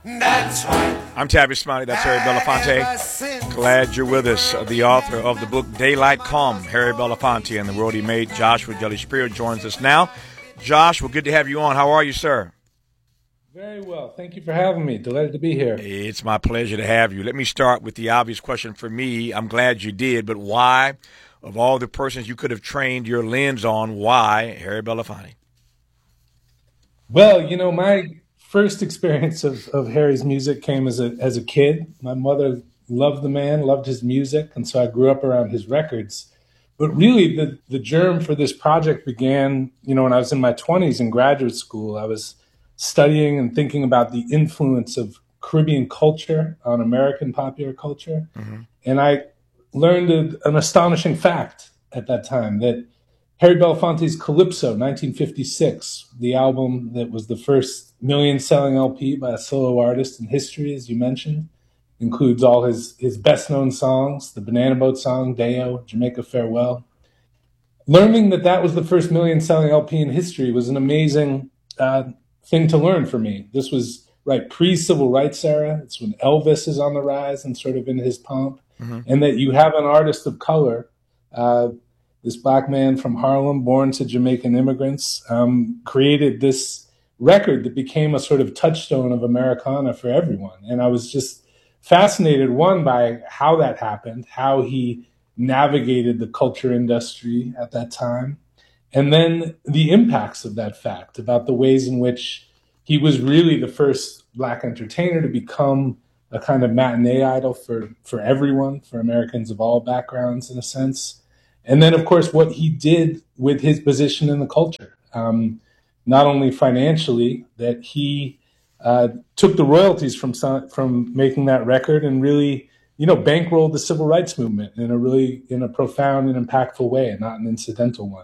That's right. I'm Tavis Smiley. That's Harry Belafonte. Glad you're with us. The author of the book Daylight Come, Harry Belafonte and the World He Made, Joshua Jelly Shapiro, joins us now. Josh, well, good to have you on. How are you, sir? Very well. Thank you for having me. Delighted to be here. It's my pleasure to have you. Let me start with the obvious question for me. I'm glad you did, but why, of all the persons you could have trained your lens on, why Harry Belafonte? Well, my first experience of Harry's music came as a kid. My mother loved the man, loved his music, and so I grew up around his records. But really, the germ for this project began, when I was in my 20s in graduate school. I was studying and thinking about the influence of Caribbean culture on American popular culture. Mm-hmm. And I learned an astonishing fact at that time that Harry Belafonte's Calypso, 1956, the album that was the first million-selling LP by a solo artist in history, as you mentioned, includes all his best-known songs, the Banana Boat song, Day-O, Jamaica Farewell. Learning that was the first million-selling LP in history was an amazing thing to learn for me. This was pre-civil rights era. It's when Elvis is on the rise and sort of in his pomp, and that you have an artist of color, this black man from Harlem, born to Jamaican immigrants, created this record that became a sort of touchstone of Americana for everyone. And I was just fascinated, one, by how that happened, how he navigated the culture industry at that time, and then the impacts of that fact, about the ways in which he was really the first black entertainer to become a kind of matinee idol for everyone, for Americans of all backgrounds, in a sense. And then, of course, what he did with his position in the culture, not only financially, that he took the royalties from making that record and really, bankrolled the civil rights movement in a profound and impactful way, and not an incidental one.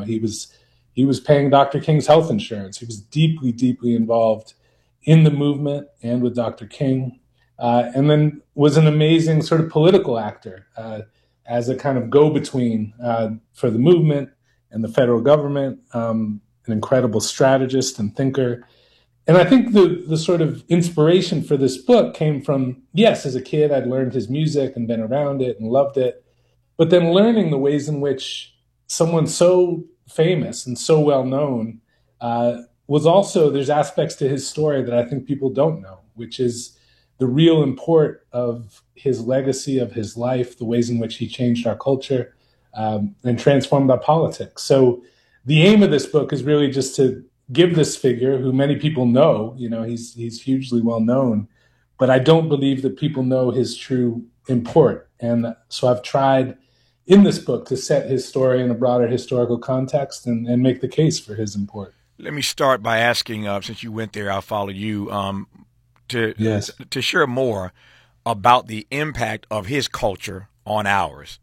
He was paying Dr. King's health insurance. He was deeply, deeply involved in the movement and with Dr. King, and then was an amazing sort of political actor as a kind of go-between for the movement and the federal government, an incredible strategist and thinker. And I think the sort of inspiration for this book came from, yes, as a kid, I'd learned his music and been around it and loved it, but then learning the ways in which someone so famous and so well known was also, there's aspects to his story that I think people don't know, which is the real import of his legacy, of his life, the ways in which he changed our culture and transformed our politics. So the aim of this book is really just to give this figure, who many people know, he's hugely well known, but I don't believe that people know his true import. And so I've tried in this book to set his story in a broader historical context and make the case for his import. Let me start by asking, since you went there, I'll follow you, to share more about the impact of his culture on ours.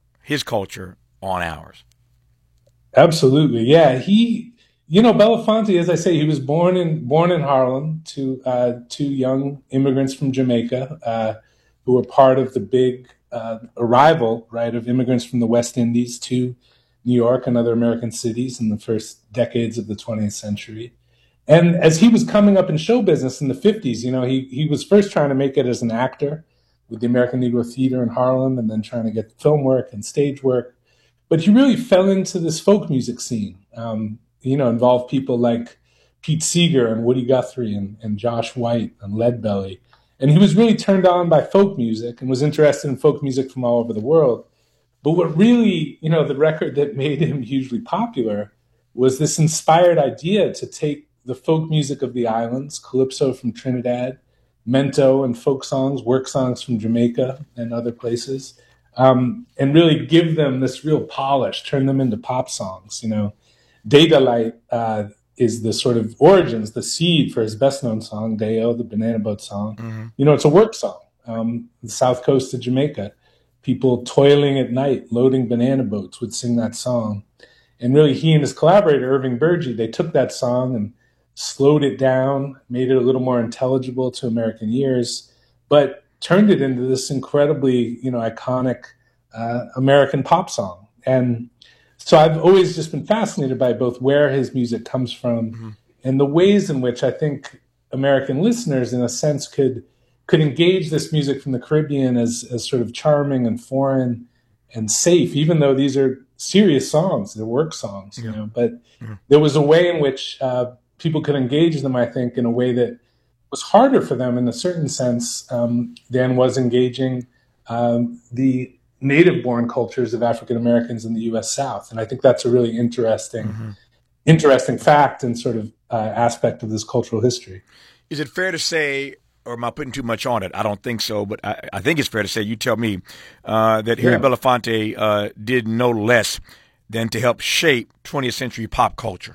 Absolutely. Yeah. Belafonte, as I say, he was born in Harlem to two young immigrants from Jamaica who were part of the big arrival, of immigrants from the West Indies to New York and other American cities in the first decades of the 20th century. And as he was coming up in show business in the 50s, he was first trying to make it as an actor with the American Negro Theater in Harlem, and then trying to get film work and stage work. But he really fell into this folk music scene, involved people like Pete Seeger and Woody Guthrie and Josh White and Leadbelly. And he was really turned on by folk music and was interested in folk music from all over the world. But what really, the record that made him hugely popular was this inspired idea to take the folk music of the islands, Calypso from Trinidad, Mento and folk songs, work songs from Jamaica and other places, and really give them this real polish, turn them into pop songs. Daylight is the sort of origins, the seed for his best-known song, Day-O, the Banana Boat song. Mm-hmm. It's a work song. The south coast of Jamaica, people toiling at night, loading banana boats, would sing that song. And really, he and his collaborator, Irving Burgee, they took that song and slowed it down, made it a little more intelligible to American ears, but turned it into this incredibly, iconic American pop song. And so I've always just been fascinated by both where his music comes from and the ways in which I think American listeners, in a sense, could engage this music from the Caribbean as sort of charming and foreign and safe, even though these are serious songs, they're work songs, you know. But there was a way in which people could engage them, I think, in a way that was harder for them in a certain sense than was engaging the native-born cultures of African Americans in the U.S. South. And I think that's a really interesting fact and sort of aspect of this cultural history. Is it fair to say, or am I putting too much on it? I don't think so, but I think it's fair to say, you tell me, that Harry Belafonte did no less than to help shape 20th century pop culture.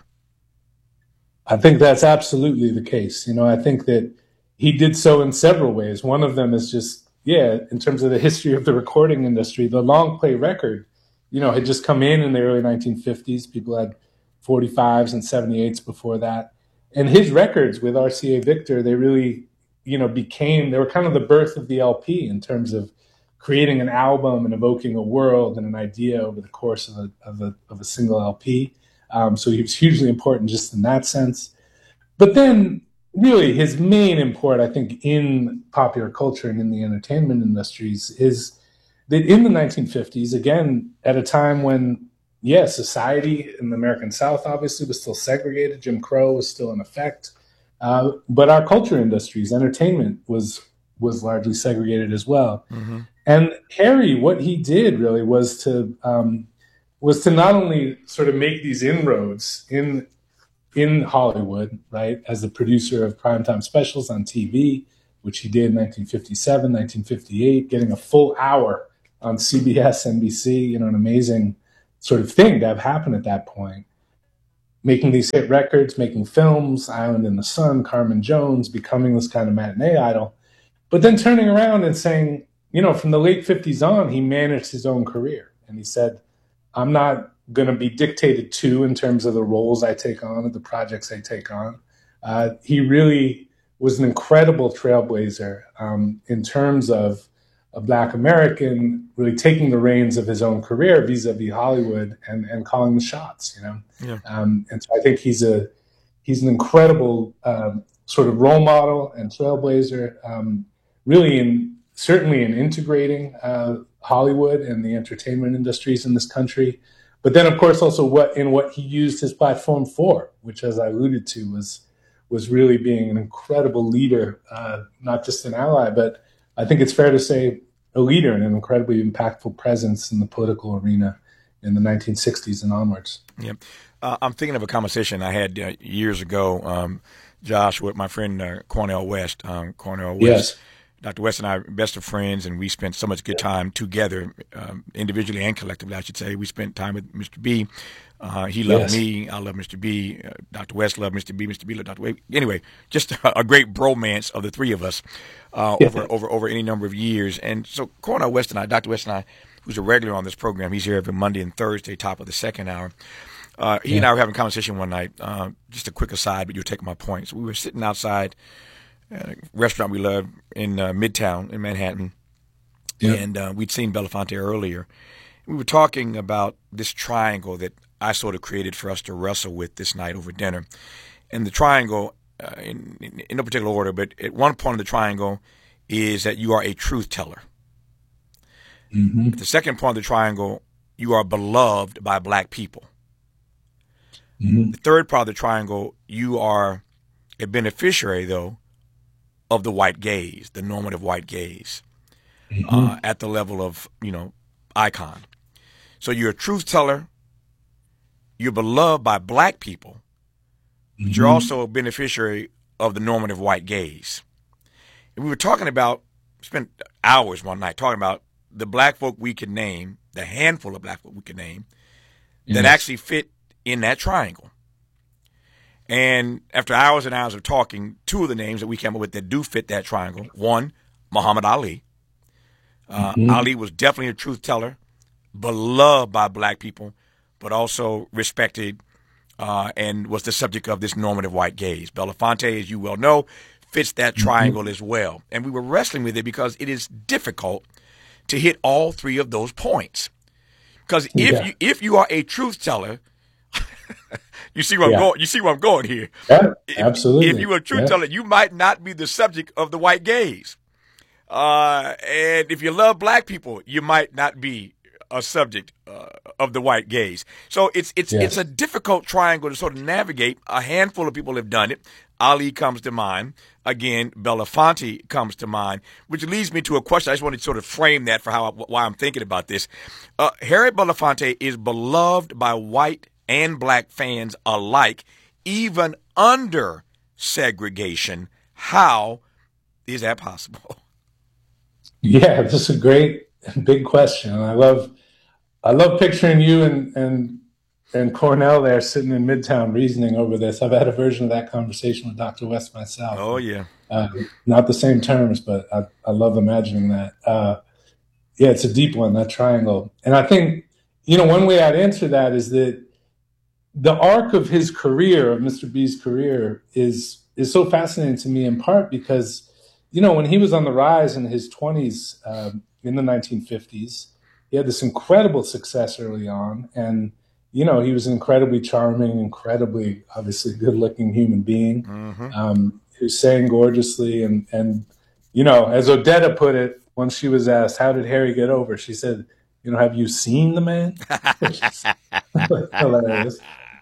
I think that's absolutely the case. You know, I think that he did so in several ways. One of them is just, in terms of the history of the recording industry, the long play record, you know, had just come in the early 1950s. People had 45s and 78s before that. And his records with RCA Victor, they really, you know, they were kind of the birth of the LP in terms of creating an album and evoking a world and an idea over the course of a single LP. So he was hugely important just in that sense. But then really his main import, I think, in popular culture and in the entertainment industries is that in the 1950s, again, at a time when, society in the American South obviously was still segregated, Jim Crow was still in effect, but our culture industries, entertainment was largely segregated as well. Mm-hmm. And Harry, what he did really was to not only sort of make these inroads in Hollywood, right, as the producer of primetime specials on TV, which he did in 1957, 1958, getting a full hour on CBS, NBC, you know, an amazing sort of thing to have happen at that point. Making these hit records, making films, Island in the Sun, Carmen Jones, becoming this kind of matinee idol. But then turning around and saying, you know, from the late 50s on, he managed his own career. And he said, I'm not going to be dictated to in terms of the roles I take on, or the projects I take on. He really was an incredible trailblazer in terms of a Black American really taking the reins of his own career vis-a-vis Hollywood and calling the shots, you know. Yeah. And so I think he's an incredible sort of role model and trailblazer, really certainly in integrating Hollywood and the entertainment industries in this country. But then, of course, also what he used his platform for, which, as I alluded to, was really being an incredible leader, not just an ally, but I think it's fair to say a leader and an incredibly impactful presence in the political arena in the 1960s and onwards. Yeah. I'm thinking of a conversation I had years ago, Josh, with my friend Cornel West. Yes. Dr. West and I are best of friends, and we spent so much good time together, individually and collectively, I should say. We spent time with Mr. B. He loved me. I love Mr. B. Dr. West loved Mr. B. Mr. B loved Dr. West. Anyway, just a great bromance of the three of us over any number of years. And so Cornel West and I, Dr. West and I, who's a regular on this program, he's here every Monday and Thursday, top of the second hour. He and I were having a conversation one night, just a quick aside, but you'll take my point. So we were sitting outside at a restaurant we love in Midtown in Manhattan, and we'd seen Belafonte earlier. We were talking about this triangle that I sort of created for us to wrestle with this night over dinner. And the triangle, in no particular order, but at one point of the triangle is that you are a truth teller. Mm-hmm. At the second point of the triangle, you are beloved by Black people. Mm-hmm. The third part of the triangle, you are a beneficiary, though, of the white gaze, the normative white gaze, at the level of, you know, icon. So you're a truth teller, you're beloved by Black people, but you're also a beneficiary of the normative white gaze. And we were talking about, spent hours one night talking about the Black folk we could name, the handful of Black folk we could name, that actually fit in that triangle. And after hours and hours of talking, two of the names that we came up with that do fit that triangle. One, Muhammad Ali. Ali was definitely a truth teller, beloved by Black people, but also respected and was the subject of this normative white gaze. Belafonte, as you well know, fits that triangle as well. And we were wrestling with it because it is difficult to hit all three of those points. Because if you are a truth teller, You see where I'm Yeah. going? You see where I'm going here? Yeah, If absolutely. you were a truth Yeah. teller, you might not be the subject of the white gaze. And if you love black people, you might not be a subject of the white gaze. So it's a Yes. difficult triangle to sort of navigate. A handful of people have done it. Ali comes to mind. Again, Belafonte comes to mind, which leads me to a question. I just wanted to sort of frame that for why I'm thinking about this. Harry Belafonte is beloved by white and black fans alike, even under segregation. How is that possible? Yeah, this is a great big question. I love picturing you and Cornell there sitting in Midtown reasoning over this. I've had a version of that conversation with Dr. West myself. Oh, yeah. Not the same terms, but I love imagining that. Yeah, it's a deep one, that triangle. And I think, one way I'd answer that is that the arc of his career, of Mr. B's career, is so fascinating to me in part because, when he was on the rise in his 20s, in the 1950s, he had this incredible success early on. And, he was an incredibly charming, incredibly, obviously good-looking human being, who sang gorgeously. And as Odetta put it, when she was asked, how did Harry get over? She said, have you seen the man? Which is hilarious.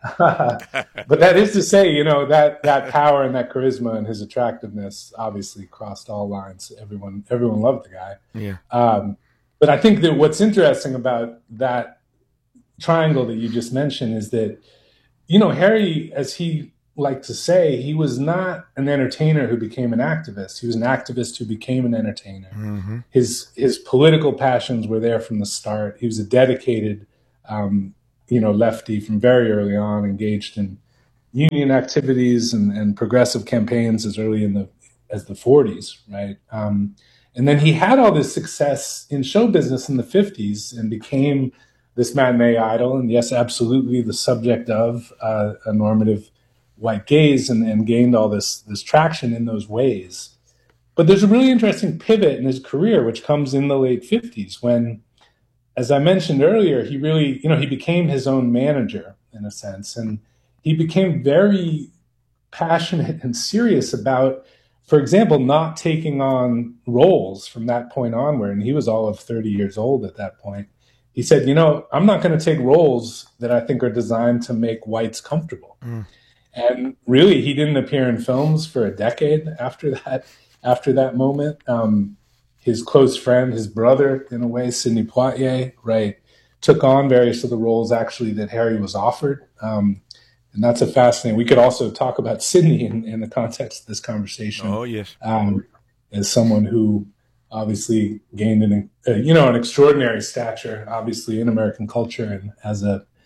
But that is to say, that power and that charisma and his attractiveness obviously crossed all lines. Everyone loved the guy. Yeah. But I think that what's interesting about that triangle that you just mentioned is that, Harry, as he liked to say, he was not an entertainer who became an activist. He was an activist who became an entertainer. Mm-hmm. His political passions were there from the start. He was a dedicated, lefty from very early on, engaged in union activities and progressive campaigns as early as the 40s, right? And then he had all this success in show business in the 50s and became this matinee idol, and yes, absolutely the subject of a normative white gaze, and gained all this traction in those ways. But there's a really interesting pivot in his career, which comes in the late 50s when, as I mentioned earlier, he really, he became his own manager in a sense. And he became very passionate and serious about, for example, not taking on roles from that point onward. And he was all of 30 years old at that point. He said, I'm not going to take roles that I think are designed to make whites comfortable. Mm. And really, he didn't appear in films for a decade after that moment. His close friend, his brother, in a way, Sidney Poitier, right, took on various of the roles actually that Harry was offered. And that's a fascinating. We could also talk about Sidney in the context of this conversation. Oh, yes. As someone who obviously gained an extraordinary stature, obviously in American culture, and as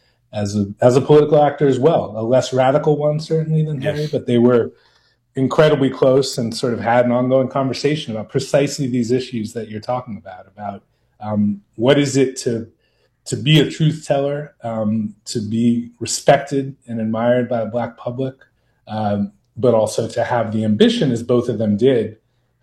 a political actor as well, a less radical one certainly than Harry, yes. But they were incredibly close and sort of had an ongoing conversation about precisely these issues that you're talking about what is it to be a truth teller, to be respected and admired by a Black public, but also to have the ambition, as both of them did,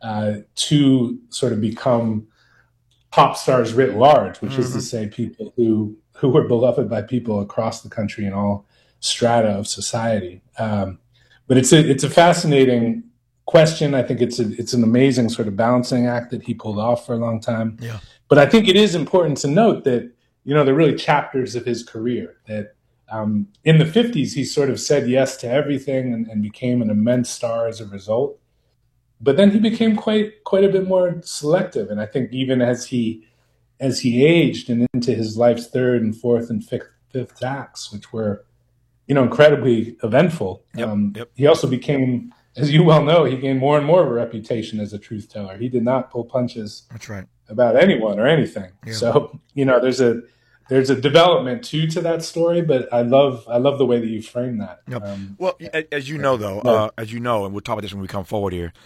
to sort of become pop stars writ large, which is to say people who were beloved by people across the country in all strata of society. But it's a fascinating question. I think it's an amazing sort of balancing act that he pulled off for a long time. Yeah. But I think it is important to note that, there are really chapters of his career that in the 50s, he sort of said yes to everything and became an immense star as a result. But then he became quite a bit more selective. And I think even as he aged and into his life's third and fourth and fifth acts, which were, incredibly eventful. Yep. He also became, as you well know, he gained more and more of a reputation as a truth teller. He did not pull punches. That's right. About anyone or anything. Yeah. So, there's a development to that story, but I love the way that you frame that. Yep. Well, as you know, though, and we'll talk about this when we come forward here,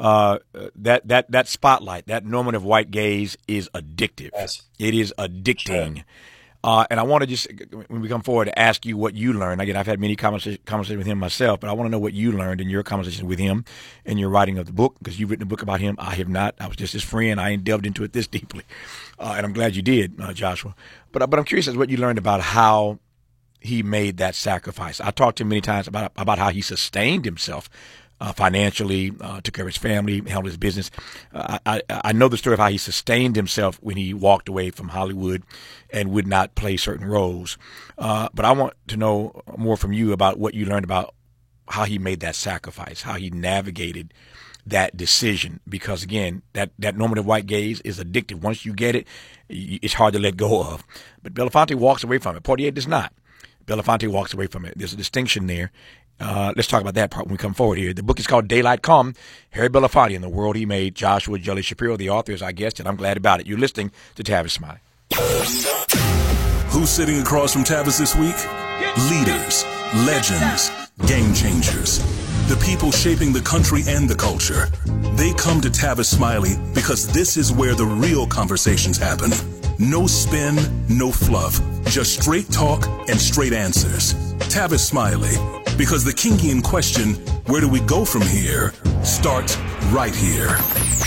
that spotlight, that normative white gaze is addictive. Yes. It is addicting. Sure. And I want to just, when we come forward, to ask you what you learned. Again, I've had many conversations with him myself, but I want to know what you learned in your conversation with him and your writing of the book, because you've written a book about him. I have not. I was just his friend. I ain't delved into it this deeply. And I'm glad you did, Joshua. But I'm curious as to what you learned about how he made that sacrifice. I talked to him many times about how he sustained himself financially, took care of his family, held his business. I know the story of how he sustained himself when he walked away from Hollywood and would not play certain roles. But I want to know more from you about what you learned about how he made that sacrifice, how he navigated that decision. Because again, that normative white gaze is addictive. Once you get it, it's hard to let go of. But Belafonte walks away from it. Poitier does not. Belafonte walks away from it. There's a distinction there. Let's talk about that part when we come forward here. The book is called Daylight Come, Harry Belafonte and the World He Made. Joshua Jelly Shapiro, the author, is our guest, and I'm glad about it. You're listening to Tavis Smiley. Who's sitting across from Tavis this week? Leaders, legends, game changers. The people shaping the country and the culture. They come to Tavis Smiley because this is where the real conversations happen. No spin, no fluff. Just straight talk and straight answers. Tavis Smiley. Because the Kingian question, where do we go from here, starts right here.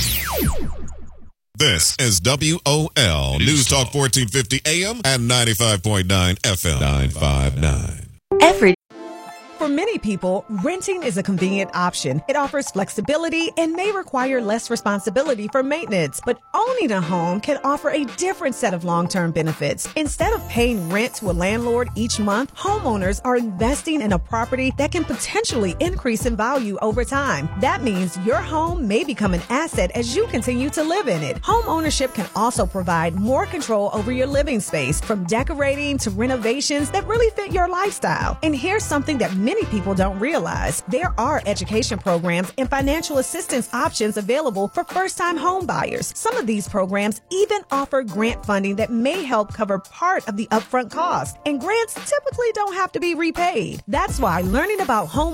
This is WOL News Talk 1450 AM and 95.9 FM 959. For many people, renting is a convenient option. It offers flexibility and may require less responsibility for maintenance. But owning a home can offer a different set of long-term benefits. Instead of paying rent to a landlord each month, homeowners are investing in a property that can potentially increase in value over time. That means your home may become an asset as you continue to live in it. Home ownership can also provide more control over your living space, from decorating to renovations that really fit your lifestyle. And here's something that many people don't realize. There are education programs and financial assistance options available for first-time home buyers. Some of these programs even offer grant funding that may help cover part of the upfront cost. And grants typically don't have to be repaid. That's why learning about home